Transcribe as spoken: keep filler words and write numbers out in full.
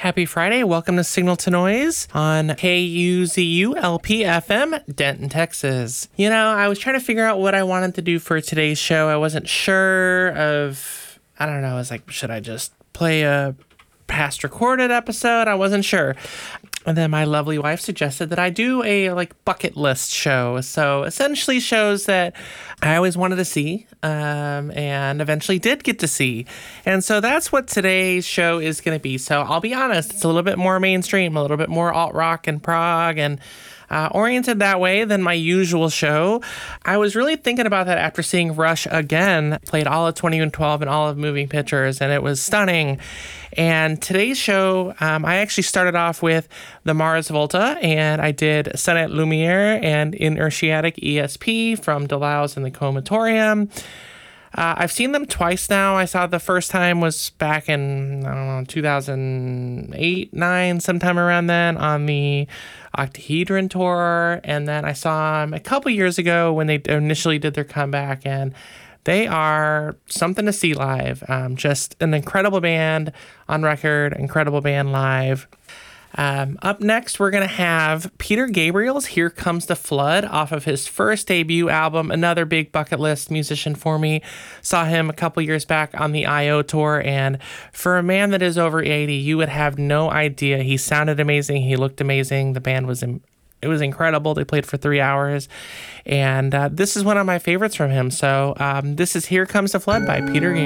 Happy Friday. Welcome to Signal to Noise on K U Z U L P F M, Denton, Texas. You know, I was trying to figure out what I wanted to do for today's show. I wasn't sure of, I don't know, I was like, should I just play a past recorded episode? I wasn't sure. And then my lovely wife suggested that I do a like bucket list show. So essentially shows that I always wanted to see um, and eventually did get to see. And so that's what today's show is going to be. So I'll be honest, it's a little bit more mainstream, a little bit more alt rock and prog and Uh, oriented that way than my usual show. I was really thinking about that after seeing Rush again. Played all of twenty twelve and all of Moving Pictures, and it was stunning. And today's show, um, I actually started off with the Mars Volta, and I did Sonnet Lumiere and Inertiatic E S P from Deleuze and the Comatorium. Uh, I've seen them twice now. I saw the first time was back in, I don't know, two thousand eight, nine, sometime around then on the Octahedron tour. And then I saw them a couple years ago when they initially did their comeback. And they are something to see live. Um, just an incredible band on record, incredible band live. Um, up next, we're going to have Peter Gabriel's Here Comes the Flood off of his first debut album, another big bucket list musician for me. Saw him a couple years back on the I O tour, and for a man that is over eighty, you would have no idea. He sounded amazing. He looked amazing. The band was in, it was incredible. They played for three hours, and uh, this is one of my favorites from him. So um, this is Here Comes the Flood by Peter Gabriel.